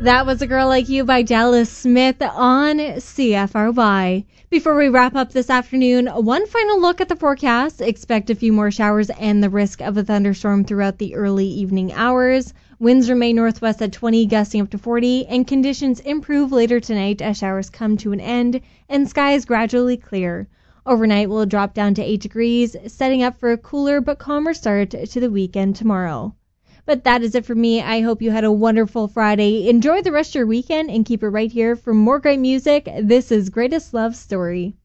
That was A Girl Like You by Dallas Smith on CFRY. Before we wrap up this afternoon, one final look at the forecast. Expect a few more showers and the risk of a thunderstorm throughout the early evening hours. Winds remain northwest at 20, gusting up to 40, and conditions improve later tonight as showers come to an end and skies gradually clear. Overnight will drop down to 8 degrees, setting up for a cooler but calmer start to the weekend tomorrow. But that is it for me. I hope you had a wonderful Friday. Enjoy the rest of your weekend and keep it right here for more great music. This is Greatest Love Story.